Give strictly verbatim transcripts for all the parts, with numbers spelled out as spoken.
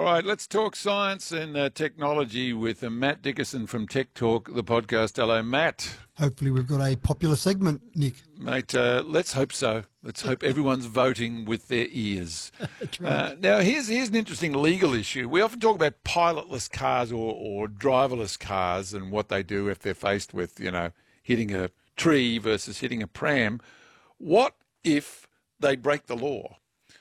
All right, let's talk science and uh, technology with uh, Matt Dickerson from Tech Talk, the podcast. Hello, Matt. Hopefully we've got a popular segment, Nick. Mate, uh, let's hope so. Let's hope everyone's voting with their ears. That's right. Uh, now, here's here's an interesting legal issue. We often talk about pilotless cars or, or driverless cars and what they do if they're faced with, you know, hitting a tree versus hitting a pram. What if they break the law?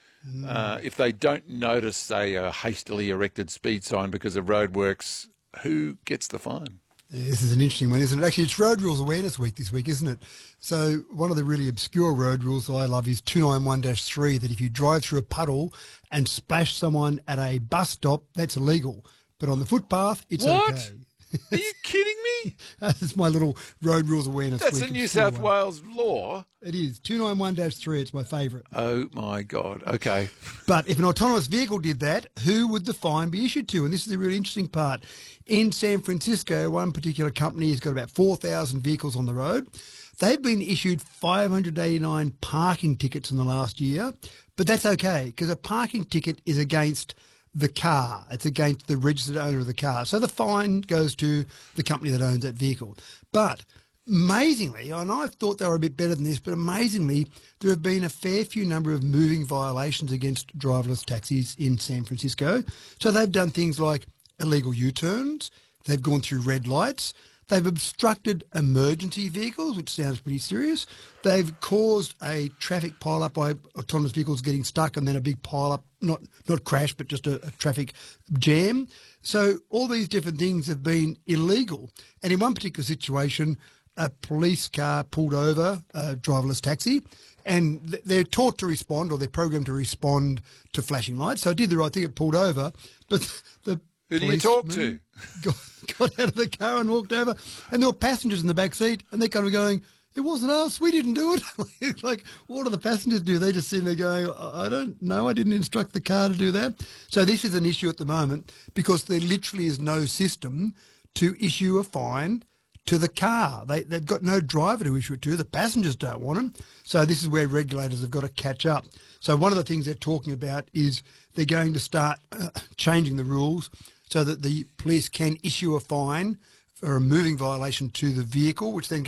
Uh, if they don't notice, say, a hastily erected speed sign because of roadworks, who gets the fine? Yeah, this is an interesting one, isn't it? Actually, it's Road Rules Awareness Week this week, isn't it? So one of the really obscure road rules I love is two ninety-one dash three, that if you drive through a puddle and splash someone at a bus stop, that's illegal. But on the footpath, it's What? okay. Are you kidding me? That's my little Road Rules Awareness That's Week. a New obscure South one. Wales law. It is. two ninety-one dash three, it's my favourite. Oh, my God. Okay. But if an autonomous vehicle did that, who would the fine be issued to? And this is the really interesting part. In San Francisco, one particular company has got about four thousand vehicles on the road. They've been issued five hundred eighty-nine parking tickets in the last year, but that's okay because a parking ticket is against the car. It's against the registered owner of the car. So the fine goes to the company that owns that vehicle. But amazingly, and I thought they were a bit better than this, but amazingly, there have been a fair few number of moving violations against driverless taxis in San Francisco. So they've done things like illegal U-turns, they've gone through red lights, they've obstructed emergency vehicles, which sounds pretty serious. They've caused a traffic pile-up by autonomous vehicles getting stuck and then a big pile-up, not not crash, but just a, a traffic jam. So all these different things have been illegal. And in one particular situation, a police car pulled over a driverless taxi, and th- they're taught to respond, or they're programmed to respond to flashing lights. So it did the right thing, it pulled over, but the Who do you talk to? Got, got out of the car and walked over, and there were passengers in the back seat, and they're kind of going, it wasn't us, we didn't do it. Like, what do the passengers do? They just sit there going, I don't know, I didn't instruct the car to do that. So this is an issue at the moment because there literally is no system to issue a fine to the car. They, they've got no driver to issue it to. The passengers don't want them. So this is where regulators have got to catch up. So one of the things they're talking about is they're going to start uh, changing the rules so that the police can issue a fine for a moving violation to the vehicle, which then